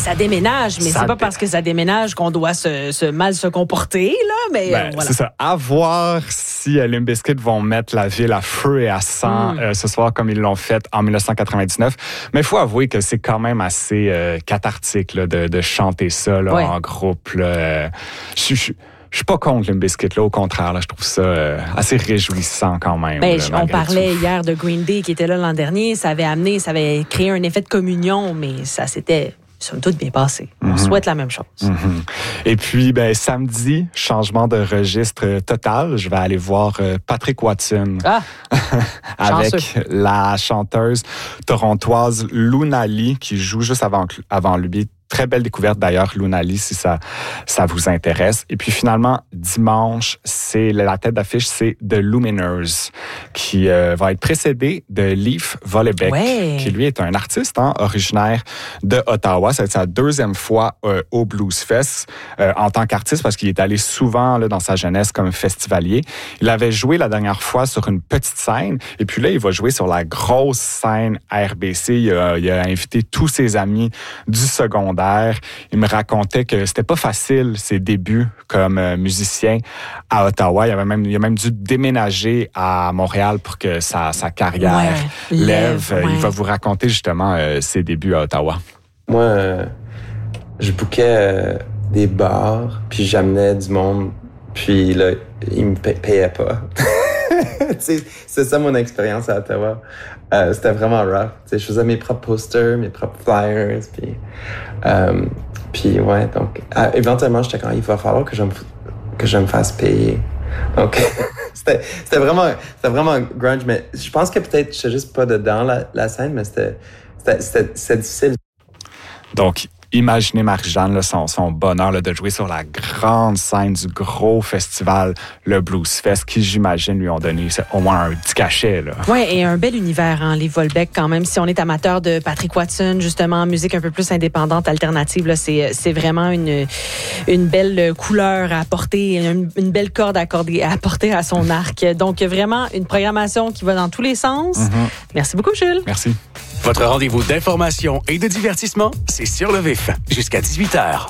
ça déménage, mais c'est pas parce que ça déménage qu'on doit mal se comporter, là, mais voilà. C'est ça. À voir si Limp Bizkit vont mettre la ville à feu et à sang ce soir comme ils l'ont fait en 1999. Mais il faut avouer que c'est quand même assez cathartique là, de chanter ça là, en groupe. Là. Je suis pas contre Limp Bizkit, là, au contraire. Là, je trouve ça assez réjouissant quand même. On parlait hier de Green Day qui était là l'an dernier. Ça avait créé un effet de communion, mais ça s'était somme toute bien passé. On souhaite la même chose. Et puis, samedi, changement de registre total. Je vais aller voir Patrick Watson avec la chanteuse torontoise Luna Lee qui joue juste avant lui. Très belle découverte d'ailleurs, Luna Lee, si ça vous intéresse. Et puis finalement, dimanche, la tête d'affiche, c'est The Lumineers, qui va être précédé de Leif Vollebeck, qui lui est un artiste originaire de Ottawa. Ça va être sa deuxième fois au Blues Fest en tant qu'artiste, parce qu'il est allé souvent là, dans sa jeunesse comme festivalier. Il avait joué la dernière fois sur une petite scène, et puis là, il va jouer sur la grosse scène RBC. Il a invité tous ses amis du secondaire. Il me racontait que c'était pas facile ses débuts comme musicien à Ottawa. Il a même dû déménager à Montréal pour que sa carrière lève. Il va vous raconter justement ses débuts à Ottawa. Moi, je bookais des bars, puis j'amenais du monde, puis là, ils me payaient pas. C'est ça mon expérience à Ottawa. C'était vraiment rough. Je faisais mes propres posters, mes propres flyers, puis donc éventuellement j'étais quand il va falloir que je me fasse payer. Donc c'était vraiment grunge, mais je pense que peut-être je suis juste pas dedans la scène, mais c'était difficile. Donc imaginez Marie-Jeanne, là, son bonheur là, de jouer sur la grande scène du gros festival, le Blues Fest, qui, j'imagine, lui ont donné au moins un petit cachet. Oui, et un bel univers, les Volbeck, quand même. Si on est amateur de Patrick Watson, justement, musique un peu plus indépendante, alternative, là, c'est vraiment une belle couleur à porter, une belle corde à porter à son arc. Donc, vraiment, une programmation qui va dans tous les sens. Merci beaucoup, Jules. Merci. Votre rendez-vous d'information et de divertissement, c'est Sur le Vif, jusqu'à 18h.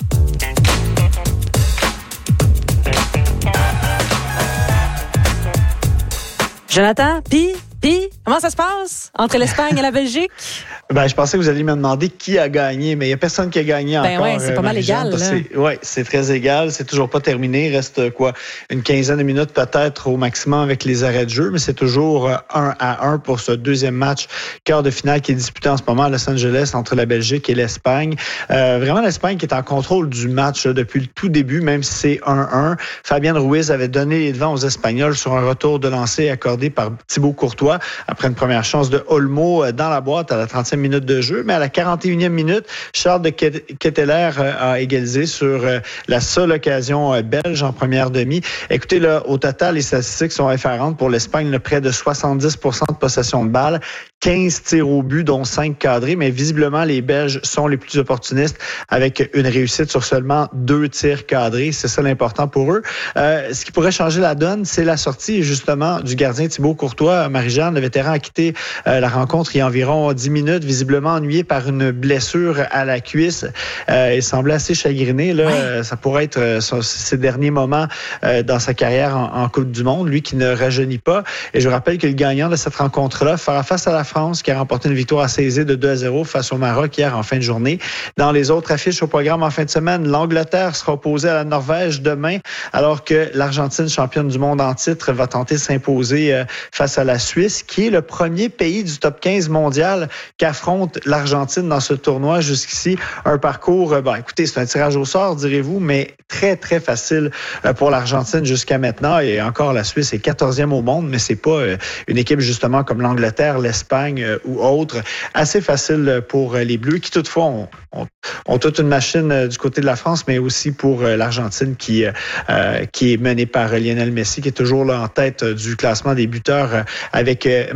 Jonathan, puis, comment ça se passe entre l'Espagne et la Belgique? Je pensais que vous alliez me demander qui a gagné, mais il n'y a personne qui a gagné encore. Oui, c'est pas mal égal. Oui, c'est très égal. C'est toujours pas terminé. Il reste une quinzaine de minutes peut-être au maximum avec les arrêts de jeu, mais c'est toujours 1-1 pour ce deuxième match quart de finale qui est disputé en ce moment à Los Angeles entre la Belgique et l'Espagne. Vraiment, l'Espagne qui est en contrôle du match depuis le tout début, même si c'est 1-1. Fabián Ruiz avait donné les devants aux Espagnols sur un retour de lancer accordé par Thibaut Courtois après une première chance de Olmo dans la boîte à la 30e minute de jeu, mais à la 41e minute, Charles de Ketteler a égalisé sur la seule occasion belge en première demi. Écoutez, là, au total, les statistiques sont effarantes pour l'Espagne, près de 70% de possession de balle, 15 tirs au but, dont 5 cadrés, mais visiblement, les Belges sont les plus opportunistes avec une réussite sur seulement 2 tirs cadrés. C'est ça l'important pour eux. Ce qui pourrait changer la donne, c'est la sortie, justement, du gardien Thibaut Courtois. Marie-Jeanne, le vétéran, a quitté la rencontre il y a environ 10 minutes, visiblement ennuyé par une blessure à la cuisse. Il semblait assez chagriné. Là. Ça pourrait être ses derniers moments dans sa carrière en Coupe du Monde, lui qui ne rajeunit pas. Et je vous rappelle que le gagnant de cette rencontre-là fera face à la France, qui a remporté une victoire assez aisée de 2-0 face au Maroc hier en fin de journée. Dans les autres affiches au programme en fin de semaine, l'Angleterre sera opposée à la Norvège demain, alors que l'Argentine, championne du monde en titre, va tenter de s'imposer face à la Suisse, qui est le premier pays du top 15 mondial qu'affronte l'Argentine dans ce tournoi jusqu'ici. Un parcours, écoutez, c'est un tirage au sort, direz-vous, mais très, très facile pour l'Argentine jusqu'à maintenant. Et encore, la Suisse est 14e au monde, mais c'est pas une équipe justement comme l'Angleterre, l'Espagne ou autre. Assez facile pour les Bleus, qui toutefois ont toute une machine du côté de la France, mais aussi pour l'Argentine qui est menée par Lionel Messi, qui est toujours là en tête du classement des buteurs avec